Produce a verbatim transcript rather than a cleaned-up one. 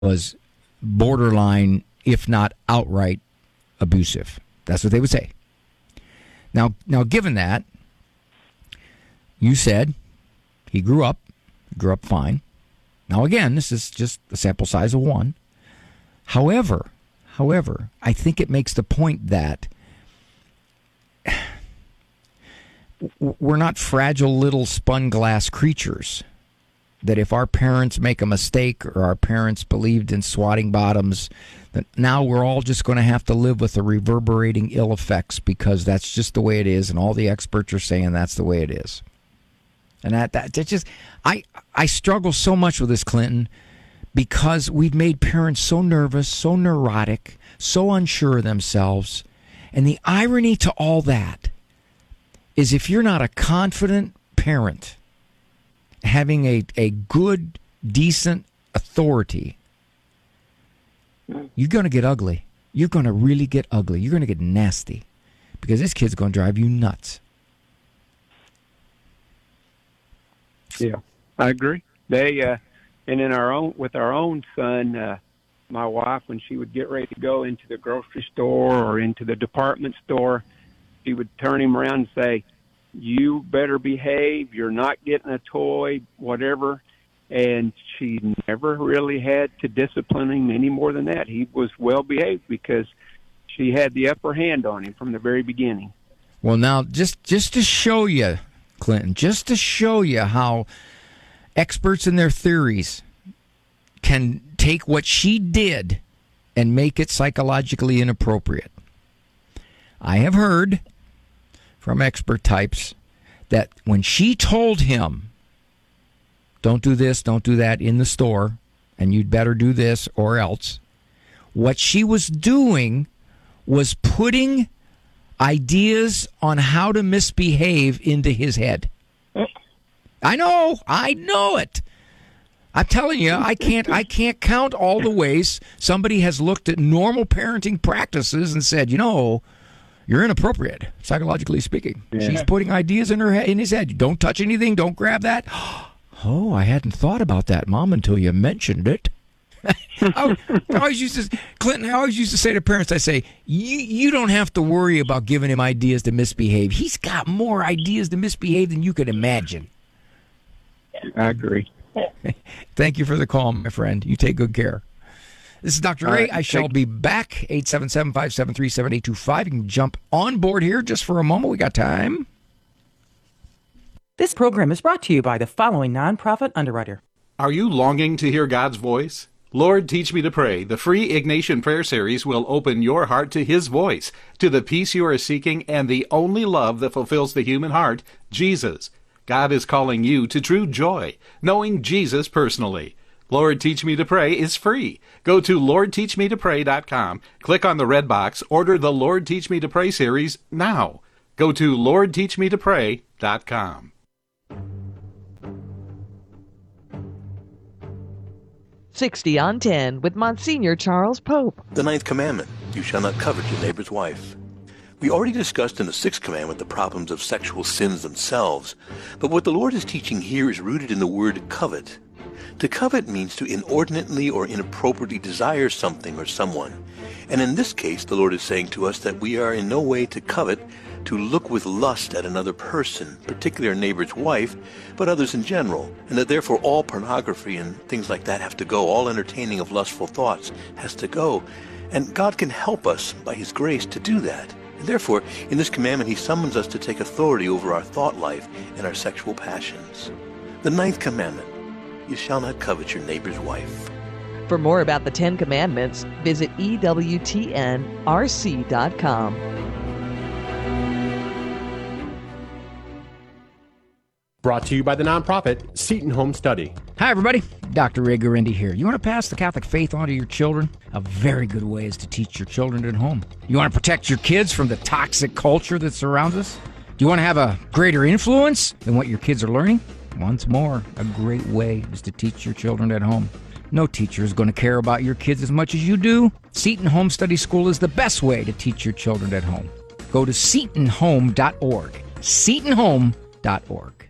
was borderline, if not outright, abusive. That's what they would say. Now, now, given that, you said he grew up, grew up fine. Now, again, this is just a sample size of one. However, however, I think it makes the point that we're not fragile little spun glass creatures. That if our parents make a mistake or our parents believed in swatting bottoms, that now we're all just going to have to live with the reverberating ill effects because that's just the way it is, and all the experts are saying that's the way it is. And that that, that just I I struggle so much with this, Clinton, because we've made parents so nervous, so neurotic, so unsure of themselves. And the irony to all that is if you're not a confident parent, having a, a good, decent authority, you're going to get ugly. You're going to really get ugly. You're going to get nasty because this kid's going to drive you nuts. Yeah, I agree. They uh, and in our own with our own son, uh, my wife, when she would get ready to go into the grocery store or into the department store, she would turn him around and say, "You better behave. You're not getting a toy, whatever." And she never really had to discipline him any more than that. He was well behaved because she had the upper hand on him from the very beginning. Well, now, just just to show you, Clinton, just to show you how experts in their theories can take what she did and make it psychologically inappropriate. I have heard from expert types that when she told him, don't do this, don't do that in the store, and you'd better do this or else, what she was doing was putting ideas on how to misbehave into his head. I know, I know it. I'm telling you, I can't I can't count all the ways somebody has looked at normal parenting practices and said, you know, you're inappropriate, psychologically speaking. Yeah. She's putting ideas in her head, in his head. Don't touch anything. Don't grab that. Oh, I hadn't thought about that, Mom, until you mentioned it. I, I always used to, Clinton, I always used to say to parents, I say, you, you don't have to worry about giving him ideas to misbehave. He's got more ideas to misbehave than you could imagine. I agree. Thank you for the call, my friend. You take good care. This is Doctor Ray. Right, I shall be back. eight seven seven, five seven three, seven eight two five. You can jump on board here just for a moment. We got time. This program is brought to you by the following nonprofit underwriter. Are you longing to hear God's voice? Lord, Teach Me to Pray. The free Ignatian Prayer Series will open your heart to His voice, to the peace you are seeking, and the only love that fulfills the human heart, Jesus. God is calling you to true joy, knowing Jesus personally. Lord, Teach Me to Pray is free. Go to lord teach me to pray dot com, click on the red box, order the Lord Teach Me to Pray series now. Go to lord teach me to pray dot com. sixty on ten with Monsignor Charles Pope. The ninth commandment, you shall not covet your neighbor's wife. We already discussed in the sixth commandment the problems of sexual sins themselves, but what the Lord is teaching here is rooted in the word covet. To covet means to inordinately or inappropriately desire something or someone. And in this case, the Lord is saying to us that we are in no way to covet, to look with lust at another person, particularly our neighbor's wife, but others in general, and that therefore all pornography and things like that have to go, all entertaining of lustful thoughts has to go. And God can help us by His grace to do that. And therefore, in this commandment, He summons us to take authority over our thought life and our sexual passions. The ninth commandment, you shall not covet your neighbor's wife. For more about the Ten Commandments, visit E W T N R C dot com. Brought to you by the nonprofit Seton Home Study. Hi, everybody. Doctor Ray Guarendi here. You want to pass the Catholic faith on to your children? A very good way is to teach your children at home. You want to protect your kids from the toxic culture that surrounds us? Do you want to have a greater influence than what your kids are learning? Once more, a great way is to teach your children at home. No teacher is going to care about your kids as much as you do. Seton Home Study School is the best way to teach your children at home. Go to seton home dot org. seton home dot org.